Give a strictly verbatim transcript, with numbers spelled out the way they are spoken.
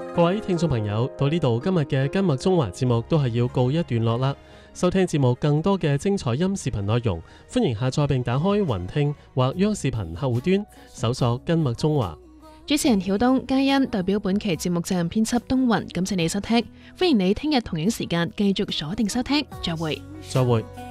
各位聽眾朋友，到呢度今日嘅今麥中華節目都係要告一段落啦。收聽節目更多嘅精彩音視頻內容，歡迎下載並打開雲聽或央視頻客戶端，搜索今麥中華。 主持人曉東、嘉欣代表本期節目責任編輯東雲，感謝你收聽，歡迎你聽日同樣時間繼續鎖定收聽，再會。 再會。